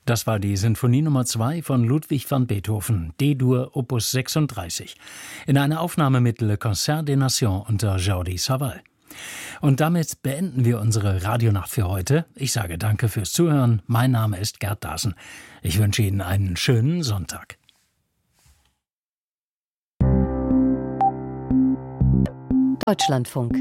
Das war die Sinfonie Nummer 2 von Ludwig van Beethoven, D-Dur, Opus 36, in einer Aufnahme mit Le Concert des Nations unter Jordi Savall. Und damit beenden wir unsere Radionacht für heute. Ich sage danke fürs Zuhören. Mein Name ist Gerd Dasen. Ich wünsche Ihnen einen schönen Sonntag. Deutschlandfunk.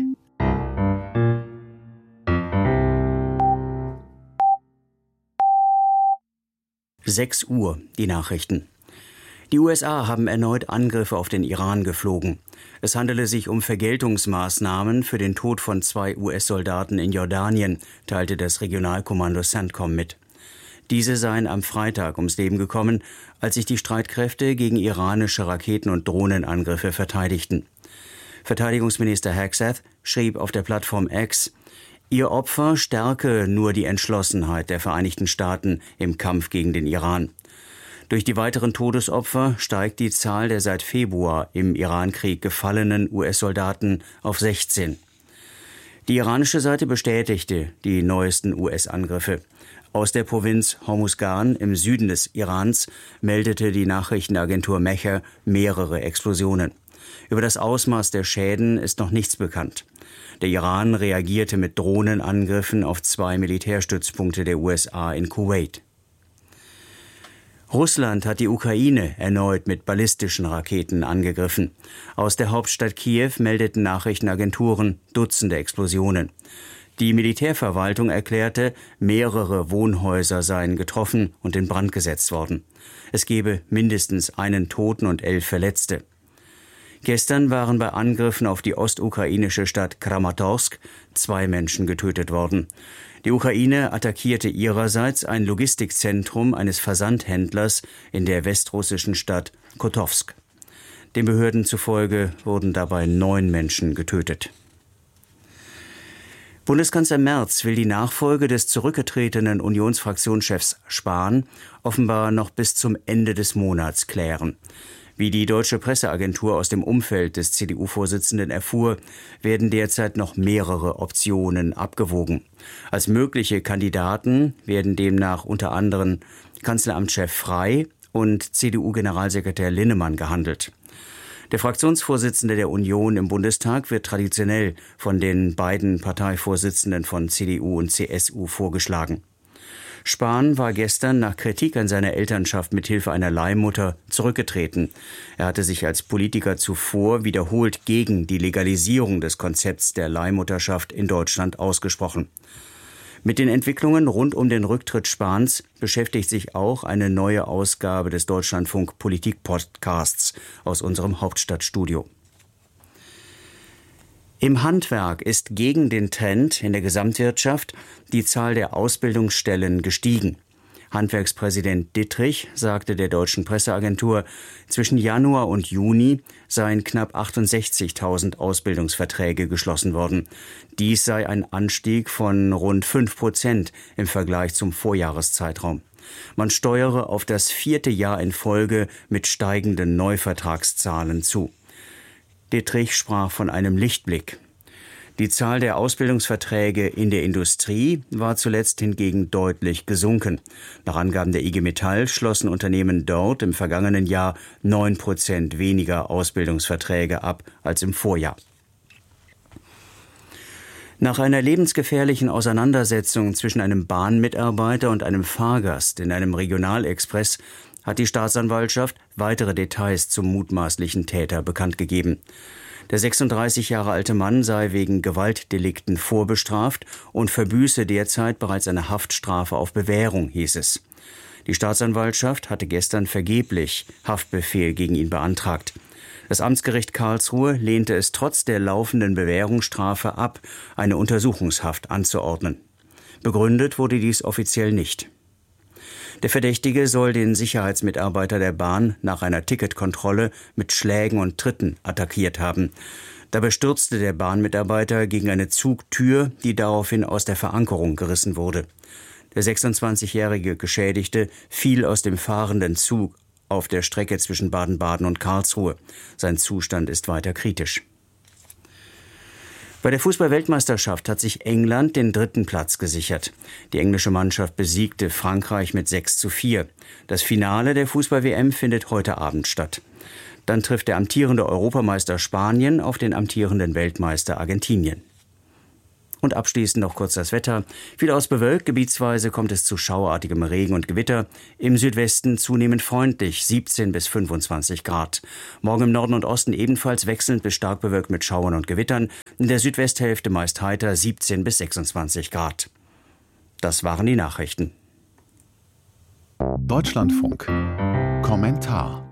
Sechs Uhr, die Nachrichten. Die USA haben erneut Angriffe auf den Iran geflogen. Es handele sich um Vergeltungsmaßnahmen für den Tod von 2 US-Soldaten in Jordanien, teilte das Regionalkommando CENTCOM mit. Diese seien am Freitag ums Leben gekommen, als sich die Streitkräfte gegen iranische Raketen- und Drohnenangriffe verteidigten. Verteidigungsminister Hegseth schrieb auf der Plattform X: Ihr Opfer stärke nur die Entschlossenheit der Vereinigten Staaten im Kampf gegen den Iran. Durch die weiteren Todesopfer steigt die Zahl der seit Februar im Irankrieg gefallenen US-Soldaten auf 16. Die iranische Seite bestätigte die neuesten US-Angriffe. Aus der Provinz Hormuzgan im Süden des Irans meldete die Nachrichtenagentur Mecher mehrere Explosionen. Über das Ausmaß der Schäden ist noch nichts bekannt. Der Iran reagierte mit Drohnenangriffen auf 2 Militärstützpunkte der USA in Kuwait. Russland hat die Ukraine erneut mit ballistischen Raketen angegriffen. Aus der Hauptstadt Kiew meldeten Nachrichtenagenturen Dutzende Explosionen. Die Militärverwaltung erklärte, mehrere Wohnhäuser seien getroffen und in Brand gesetzt worden. Es gebe mindestens einen Toten und 11 Verletzte. Gestern waren bei Angriffen auf die ostukrainische Stadt Kramatorsk 2 Menschen getötet worden. Die Ukraine attackierte ihrerseits ein Logistikzentrum eines Versandhändlers in der westrussischen Stadt Kotowsk. Den Behörden zufolge wurden dabei 9 Menschen getötet. Bundeskanzler Merz will die Nachfolge des zurückgetretenen Unionsfraktionschefs Spahn offenbar noch bis zum Ende des Monats klären. Wie die Deutsche Presseagentur aus dem Umfeld des CDU-Vorsitzenden erfuhr, werden derzeit noch mehrere Optionen abgewogen. Als mögliche Kandidaten werden demnach unter anderem Kanzleramtschef Frey und CDU-Generalsekretär Linnemann gehandelt. Der Fraktionsvorsitzende der Union im Bundestag wird traditionell von den beiden Parteivorsitzenden von CDU und CSU vorgeschlagen. Spahn war gestern nach Kritik an seiner Elternschaft mithilfe einer Leihmutter zurückgetreten. Er hatte sich als Politiker zuvor wiederholt gegen die Legalisierung des Konzepts der Leihmutterschaft in Deutschland ausgesprochen. Mit den Entwicklungen rund um den Rücktritt Spahns beschäftigt sich auch eine neue Ausgabe des Deutschlandfunk Politik-Podcasts aus unserem Hauptstadtstudio. Im Handwerk ist gegen den Trend in der Gesamtwirtschaft die Zahl der Ausbildungsstellen gestiegen. Handwerkspräsident Dittrich sagte der Deutschen Presseagentur, zwischen Januar und Juni seien knapp 68.000 Ausbildungsverträge geschlossen worden. Dies sei ein Anstieg von rund 5% im Vergleich zum Vorjahreszeitraum. Man steuere auf das 4. Jahr in Folge mit steigenden Neuvertragszahlen zu. Dittrich sprach von einem Lichtblick. Die Zahl der Ausbildungsverträge in der Industrie war zuletzt hingegen deutlich gesunken. Nach Angaben der IG Metall schlossen Unternehmen dort im vergangenen Jahr 9% weniger Ausbildungsverträge ab als im Vorjahr. Nach einer lebensgefährlichen Auseinandersetzung zwischen einem Bahnmitarbeiter und einem Fahrgast in einem Regionalexpress hat die Staatsanwaltschaft weitere Details zum mutmaßlichen Täter bekannt gegeben. Der 36 Jahre alte Mann sei wegen Gewaltdelikten vorbestraft und verbüße derzeit bereits eine Haftstrafe auf Bewährung, hieß es. Die Staatsanwaltschaft hatte gestern vergeblich Haftbefehl gegen ihn beantragt. Das Amtsgericht Karlsruhe lehnte es trotz der laufenden Bewährungsstrafe ab, eine Untersuchungshaft anzuordnen. Begründet wurde dies offiziell nicht. Der Verdächtige soll den Sicherheitsmitarbeiter der Bahn nach einer Ticketkontrolle mit Schlägen und Tritten attackiert haben. Dabei stürzte der Bahnmitarbeiter gegen eine Zugtür, die daraufhin aus der Verankerung gerissen wurde. Der 26-jährige Geschädigte fiel aus dem fahrenden Zug auf der Strecke zwischen Baden-Baden und Karlsruhe. Sein Zustand ist weiter kritisch. Bei der Fußball-Weltmeisterschaft hat sich England den 3. Platz gesichert. Die englische Mannschaft besiegte Frankreich mit 6:4. Das Finale der Fußball-WM findet heute Abend statt. Dann trifft der amtierende Europameister Spanien auf den amtierenden Weltmeister Argentinien. Und abschließend noch kurz das Wetter. Vielerorts bewölkt, gebietsweise kommt es zu schauerartigem Regen und Gewitter. Im Südwesten zunehmend freundlich, 17 bis 25 Grad. Morgen im Norden und Osten ebenfalls wechselnd bis stark bewölkt mit Schauern und Gewittern. In der Südwesthälfte meist heiter, 17 bis 26 Grad. Das waren die Nachrichten. Deutschlandfunk. Kommentar.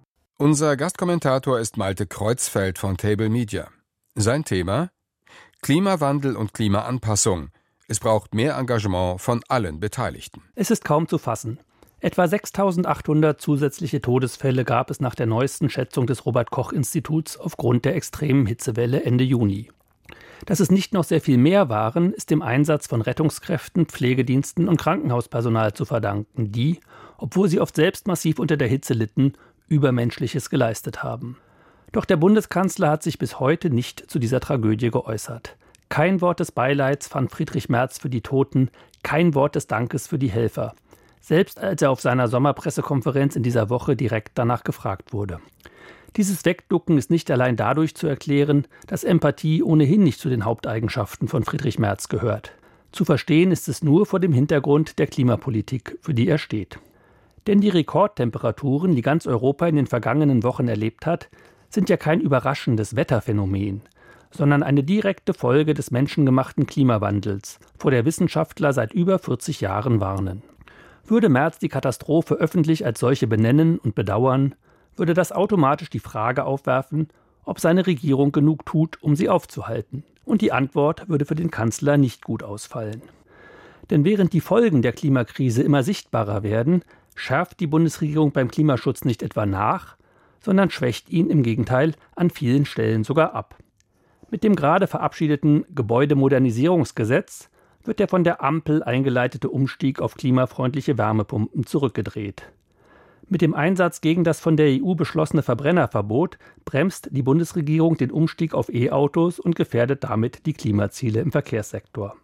Unser Gastkommentator ist Malte Kreuzfeld von Table Media. Sein Thema: Klimawandel und Klimaanpassung. Es braucht mehr Engagement von allen Beteiligten. Es ist kaum zu fassen. Etwa 6.800 zusätzliche Todesfälle gab es nach der neuesten Schätzung des Robert-Koch-Instituts aufgrund der extremen Hitzewelle Ende Juni. Dass es nicht noch sehr viel mehr waren, ist dem Einsatz von Rettungskräften, Pflegediensten und Krankenhauspersonal zu verdanken, die, obwohl sie oft selbst massiv unter der Hitze litten, Übermenschliches geleistet haben. Doch der Bundeskanzler hat sich bis heute nicht zu dieser Tragödie geäußert. Kein Wort des Beileids fand Friedrich Merz für die Toten, kein Wort des Dankes für die Helfer. Selbst als er auf seiner Sommerpressekonferenz in dieser Woche direkt danach gefragt wurde. Dieses Wegducken ist nicht allein dadurch zu erklären, dass Empathie ohnehin nicht zu den Haupteigenschaften von Friedrich Merz gehört. Zu verstehen ist es nur vor dem Hintergrund der Klimapolitik, für die er steht. Denn die Rekordtemperaturen, die ganz Europa in den vergangenen Wochen erlebt hat, sind ja kein überraschendes Wetterphänomen, sondern eine direkte Folge des menschengemachten Klimawandels, vor der Wissenschaftler seit über 40 Jahren warnen. Würde Merz die Katastrophe öffentlich als solche benennen und bedauern, würde das automatisch die Frage aufwerfen, ob seine Regierung genug tut, um sie aufzuhalten. Und die Antwort würde für den Kanzler nicht gut ausfallen. Denn während die Folgen der Klimakrise immer sichtbarer werden, schärft die Bundesregierung beim Klimaschutz nicht etwa nach, sondern schwächt ihn im Gegenteil an vielen Stellen sogar ab. Mit dem gerade verabschiedeten Gebäudemodernisierungsgesetz wird der von der Ampel eingeleitete Umstieg auf klimafreundliche Wärmepumpen zurückgedreht. Mit dem Einsatz gegen das von der EU beschlossene Verbrennerverbot bremst die Bundesregierung den Umstieg auf E-Autos und gefährdet damit die Klimaziele im Verkehrssektor.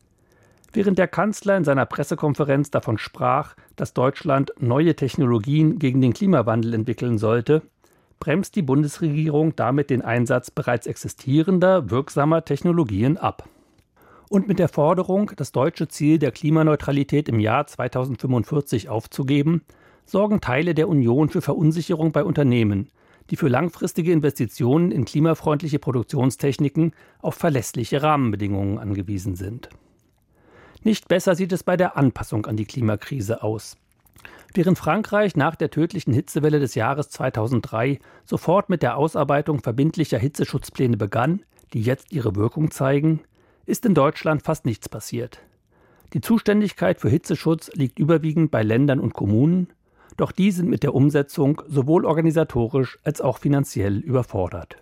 Während der Kanzler in seiner Pressekonferenz davon sprach, dass Deutschland neue Technologien gegen den Klimawandel entwickeln sollte, bremst die Bundesregierung damit den Einsatz bereits existierender, wirksamer Technologien ab. Und mit der Forderung, das deutsche Ziel der Klimaneutralität im Jahr 2045 aufzugeben, sorgen Teile der Union für Verunsicherung bei Unternehmen, die für langfristige Investitionen in klimafreundliche Produktionstechniken auf verlässliche Rahmenbedingungen angewiesen sind. Nicht besser sieht es bei der Anpassung an die Klimakrise aus. Während Frankreich nach der tödlichen Hitzewelle des Jahres 2003 sofort mit der Ausarbeitung verbindlicher Hitzeschutzpläne begann, die jetzt ihre Wirkung zeigen, ist in Deutschland fast nichts passiert. Die Zuständigkeit für Hitzeschutz liegt überwiegend bei Ländern und Kommunen, doch die sind mit der Umsetzung sowohl organisatorisch als auch finanziell überfordert.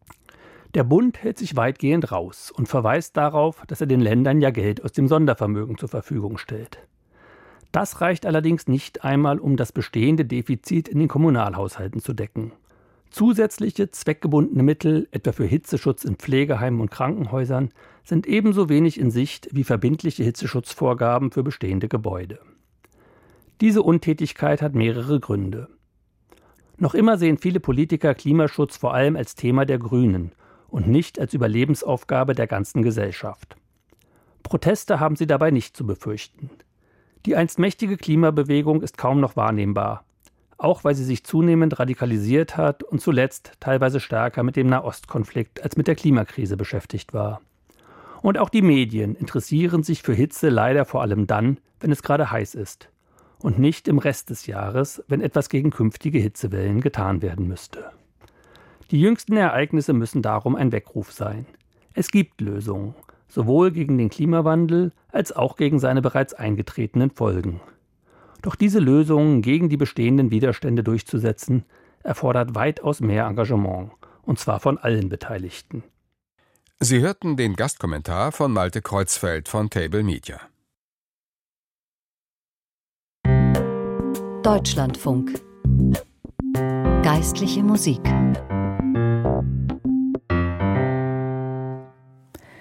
Der Bund hält sich weitgehend raus und verweist darauf, dass er den Ländern ja Geld aus dem Sondervermögen zur Verfügung stellt. Das reicht allerdings nicht einmal, um das bestehende Defizit in den Kommunalhaushalten zu decken. Zusätzliche zweckgebundene Mittel, etwa für Hitzeschutz in Pflegeheimen und Krankenhäusern, sind ebenso wenig in Sicht wie verbindliche Hitzeschutzvorgaben für bestehende Gebäude. Diese Untätigkeit hat mehrere Gründe. Noch immer sehen viele Politiker Klimaschutz vor allem als Thema der Grünen und nicht als Überlebensaufgabe der ganzen Gesellschaft. Proteste haben sie dabei nicht zu befürchten. Die einst mächtige Klimabewegung ist kaum noch wahrnehmbar, auch weil sie sich zunehmend radikalisiert hat und zuletzt teilweise stärker mit dem Nahostkonflikt als mit der Klimakrise beschäftigt war. Und auch die Medien interessieren sich für Hitze leider vor allem dann, wenn es gerade heiß ist, und nicht im Rest des Jahres, wenn etwas gegen künftige Hitzewellen getan werden müsste. Die jüngsten Ereignisse müssen darum ein Weckruf sein. Es gibt Lösungen, sowohl gegen den Klimawandel als auch gegen seine bereits eingetretenen Folgen. Doch diese Lösungen gegen die bestehenden Widerstände durchzusetzen, erfordert weitaus mehr Engagement, und zwar von allen Beteiligten. Sie hörten den Gastkommentar von Malte Kreuzfeld von Table Media. Deutschlandfunk. Geistliche Musik.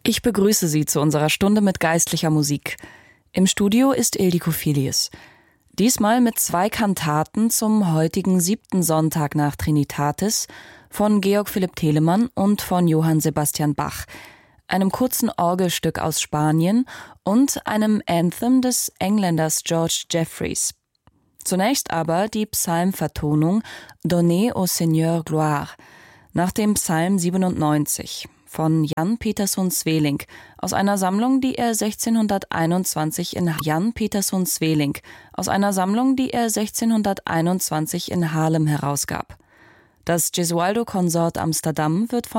Ich begrüße Sie zu unserer Stunde mit geistlicher Musik. Im Studio ist Ildiko Filius. Diesmal mit 2 Kantaten zum heutigen 7. Sonntag nach Trinitatis von Georg Philipp Telemann und von Johann Sebastian Bach, einem kurzen Orgelstück aus Spanien und einem Anthem des Engländers George Jeffreys. Zunächst aber die Psalmvertonung Donnez au Seigneur Gloire nach dem Psalm 97 von Jan Pieterszoon Sweelinck aus einer Sammlung, die er 1621 in Haarlem herausgab. Das Gesualdo Consort Amsterdam wird von